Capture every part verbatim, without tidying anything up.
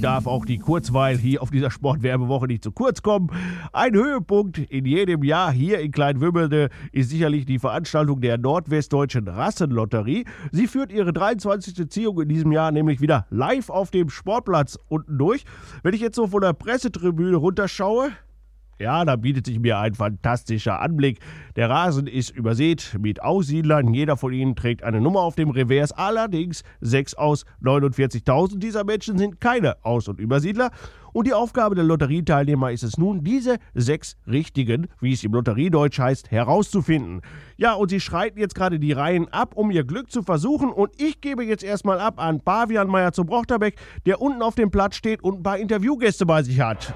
darf auch die Kurzweil hier auf dieser Sportwerbewoche nicht zu kurz kommen. Ein Höhepunkt in jedem Jahr hier in Kleinwümmelde ist sicherlich die Veranstaltung der Nordwestdeutschen Rassenlotterie. Sie führt ihre dreiundzwanzigste Ziehung in diesem Jahr nämlich wieder live auf dem Sportplatz unten durch. Wenn ich jetzt so von der Pressetribüne runterschaue, ja, da bietet sich mir ein fantastischer Anblick. Der Rasen ist übersät mit Aussiedlern. Jeder von ihnen trägt eine Nummer auf dem Revers. Allerdings sechs aus neunundvierzigtausend dieser Menschen sind keine Aus- und Übersiedler. Und die Aufgabe der Lotterieteilnehmer ist es nun, diese sechs Richtigen, wie es im Lotteriedeutsch heißt, herauszufinden. Ja, und sie schreiten jetzt gerade die Reihen ab, um ihr Glück zu versuchen. Und ich gebe jetzt erstmal ab an Pavian Meier zu Brochterbeck, der unten auf dem Platz steht und ein paar Interviewgäste bei sich hat.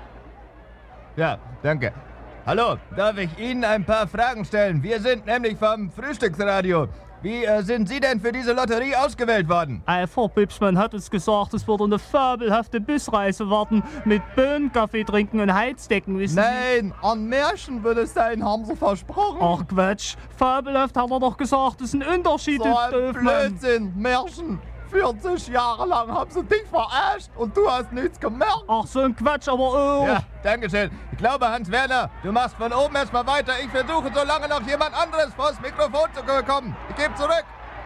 Ja, danke. Hallo, darf ich Ihnen ein paar Fragen stellen? Wir sind nämlich vom Frühstücksradio. Wie äh, sind Sie denn für diese Lotterie ausgewählt worden? Ein Frau Pübschmann hat uns gesagt, es wird eine fabelhafte Busreise warten mit Böhnen, Kaffee trinken und Heizdecken, wissen Nein, an Märchen wird es sein, haben Sie versprochen. Sie? Ach Quatsch, fabelhaft hat er doch gesagt, das ist ein Unterschied. So ein Blödsinn, Märchen. vierzig Jahre lang haben sie dich verarscht und du hast nichts gemerkt. Ach, so ein Quatsch, aber oh. Ja, danke schön. Ich glaube, Hans-Werner, du machst von oben erstmal weiter. Ich versuche so lange noch jemand anderes vors Mikrofon zu bekommen. Ich gebe zurück.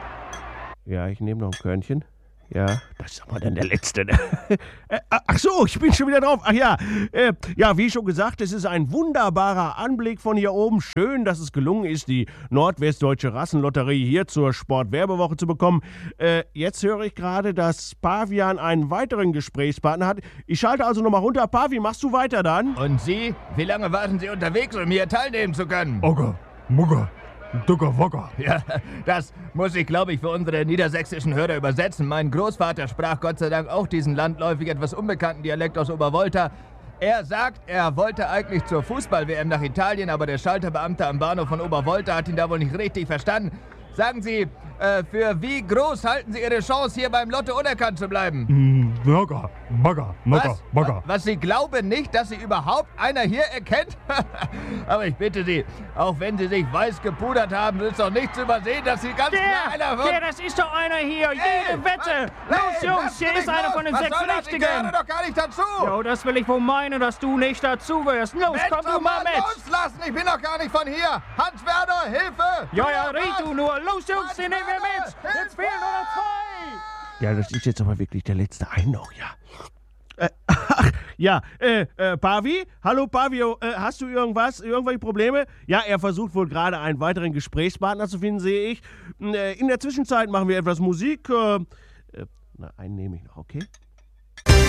Ja, ich nehme noch ein Körnchen. Ja, das ist aber dann der Letzte. Ne? Ach so, ich bin schon wieder drauf. Ach ja, äh, ja, wie schon gesagt, es ist ein wunderbarer Anblick von hier oben. Schön, dass es gelungen ist, die Nordwestdeutsche Rassenlotterie hier zur Sportwerbewoche zu bekommen. Äh, jetzt höre ich gerade, dass Pavian einen weiteren Gesprächspartner hat. Ich schalte also nochmal runter. Pavi, machst du weiter dann? Und Sie? Wie lange waren Sie unterwegs, um hier teilnehmen zu können? Ogger, Mugger, Ducker, Wogger. Ja, das muss ich, glaube ich, für unsere niedersächsischen Hörer übersetzen. Mein Großvater sprach Gott sei Dank auch diesen landläufig etwas unbekannten Dialekt aus Obervolta. Er sagt, er wollte eigentlich zur Fußball-W M nach Italien, aber der Schalterbeamte am Bahnhof von Obervolta hat ihn da wohl nicht richtig verstanden. Sagen Sie, äh, für wie groß halten Sie Ihre Chance, hier beim Lotto unerkannt zu bleiben? Mm, Burger, Bagger, Mugger, Was? Bagger. Was Sie glauben nicht, dass Sie überhaupt einer hier erkennt? Aber ich bitte Sie, auch wenn Sie sich weiß gepudert haben, ist doch nicht zu übersehen, dass Sie ganz Der, klar einer wird. der, das ist doch einer hier. Ey, Jede Wette. was? Los, Hey, Jungs, lasst hier mich ist einer los. von den Was sechs soll das? Ich Richtigen. gehöre doch gar nicht dazu. Jo, das will ich wohl meinen, dass du nicht dazu wirst. Los, Mensch, komm du doch mal mit. loslassen, ich bin doch gar nicht von hier. Hans-Werner, Hilfe! Ja, ja, Was? red du nur. Los, Jungs, den nehmen wir mit. Jetzt fehlen nur noch zwei. Ja, das ist jetzt aber wirklich der letzte ein noch, ja. Äh, ach, ja, äh, äh, Pavi? Hallo, Pavio, äh, hast du irgendwas, irgendwelche Probleme? Ja, er versucht wohl gerade einen weiteren Gesprächspartner zu finden, sehe ich. Äh, in der Zwischenzeit machen wir etwas Musik. Äh, äh, na, einen nehme ich noch, okay?